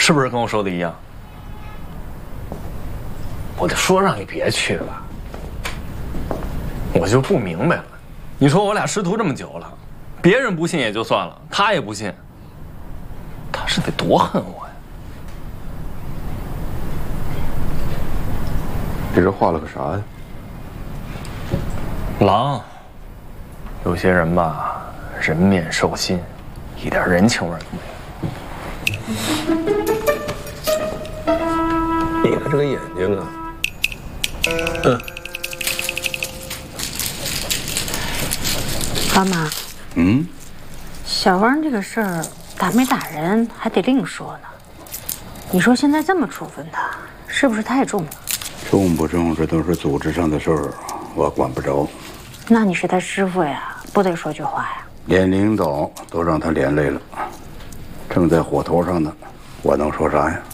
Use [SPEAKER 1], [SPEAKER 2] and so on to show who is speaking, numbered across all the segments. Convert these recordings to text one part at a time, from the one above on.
[SPEAKER 1] 是不是跟我说的一样？我就说让你别去了，我就不明白了。你说我俩师徒这么久了，别人不信也就算了，他也不信，他是得多恨我呀！
[SPEAKER 2] 这是画了个啥呀？
[SPEAKER 1] 狼。有些人吧，人面兽心，一点人情味都没有。
[SPEAKER 2] 你看这个眼睛啊，
[SPEAKER 3] 妈妈，小汪这个事儿打没打人还得另说呢。你说现在这么处分他，是不是太重了？
[SPEAKER 4] 重不重，这都是组织上的事儿，我管不着。
[SPEAKER 3] 那你是他师傅呀，不得说句话呀？
[SPEAKER 4] 连领导都让他连累了，正在火头上呢，我能说啥呀？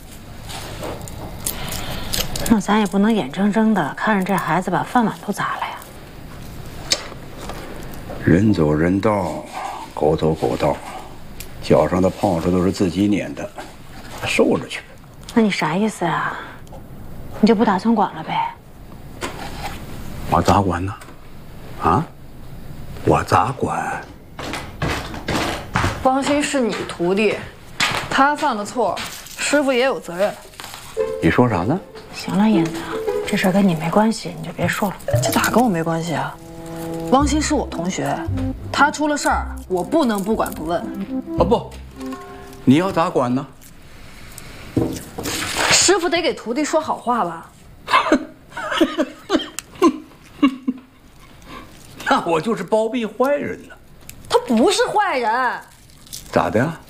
[SPEAKER 3] 那咱也不能眼睁睁的看着这孩子把饭碗都砸了呀。
[SPEAKER 4] 人走人道，狗走狗道，脚上的泡子都是自己撵的，受着去吧。
[SPEAKER 3] 那你啥意思啊？你就不打算管了呗？
[SPEAKER 4] 我咋管呢？啊？我咋管？
[SPEAKER 5] 汪鑫是你徒弟，他犯了错，师傅也有责任。
[SPEAKER 4] 你说啥呢？
[SPEAKER 3] 行了，燕子，这事儿跟你没关系，你就别说了。
[SPEAKER 5] 这咋跟我没关系啊？汪鑫是我同学，他出了事儿，我不能不管不问。
[SPEAKER 4] 啊不，你要咋管呢？
[SPEAKER 5] 师傅得给徒弟说好话吧？
[SPEAKER 4] 那我就是包庇坏人呢。
[SPEAKER 5] 他不是坏人。
[SPEAKER 4] 咋的呀？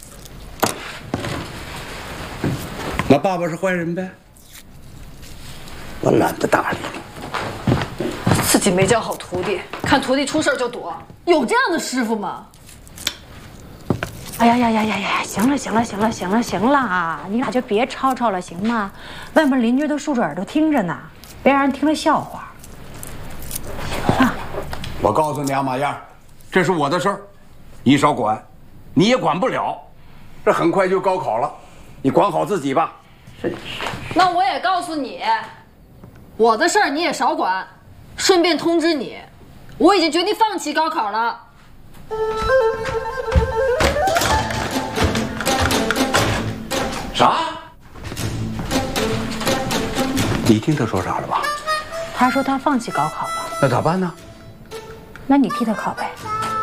[SPEAKER 4] 那爸爸是坏人呗？我懒得搭理你。
[SPEAKER 5] 自己没教好徒弟，看徒弟出事就躲，有这样的师傅吗？
[SPEAKER 3] 哎呀！行了，你俩就别吵了，行吗？外面邻居都竖着耳朵听着呢，别让人听了笑话。行了，
[SPEAKER 4] 我告诉你啊，马燕，这是我的事儿，你少管，你也管不了。这很快就高考了，你管好自己吧。
[SPEAKER 5] 那我也告诉你，我的事儿你也少管，顺便通知你，我已经决定放弃高考了。
[SPEAKER 4] 啥？你听他说啥了吧？
[SPEAKER 3] 他说他放弃高考了。
[SPEAKER 4] 那咋办呢？
[SPEAKER 3] 那你替他考呗。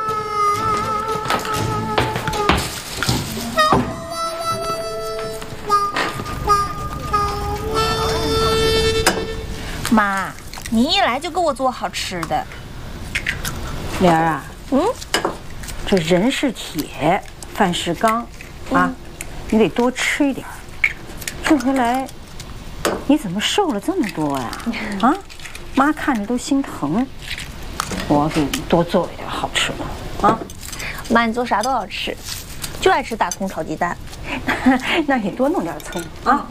[SPEAKER 6] 妈，你一来就给我做好吃的。
[SPEAKER 3] 莲儿啊，这人是铁，饭是钢，啊，你得多吃一点。这回来，你怎么瘦了这么多呀？啊，妈看着都心疼。我给你多做一点好吃的啊。
[SPEAKER 6] 妈，你做啥都好吃，就爱吃大葱炒鸡蛋。
[SPEAKER 3] 那你多弄点葱啊。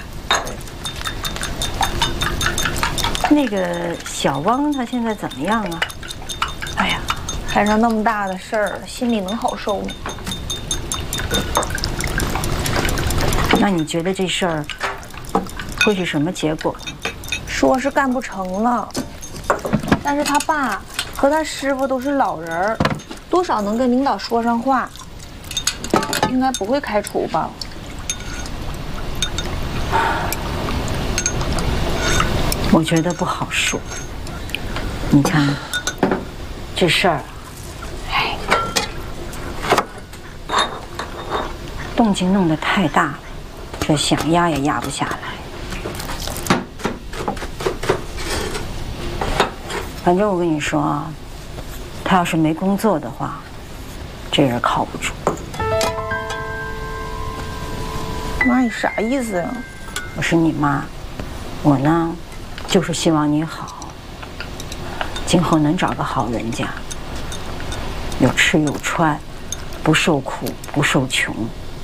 [SPEAKER 3] 那个小汪他现在怎么样啊？
[SPEAKER 6] 哎呀，摊上那么大的事儿，心里能好受吗？
[SPEAKER 3] 那你觉得这事儿会是什么结果？
[SPEAKER 6] 说是干不成了，但是他爸和他师傅都是老人儿，多少能跟领导说上话，应该不会开除吧？
[SPEAKER 3] 我觉得不好说。你看，这事儿，哎，动静弄得太大了，这想压也压不下来。反正我跟你说啊，他要是没工作的话，这人靠不住。
[SPEAKER 6] 妈，你啥意思呀？
[SPEAKER 3] 我是你妈，我呢，就是希望你好，今后能找个好人家，有吃有穿，不受苦不受穷。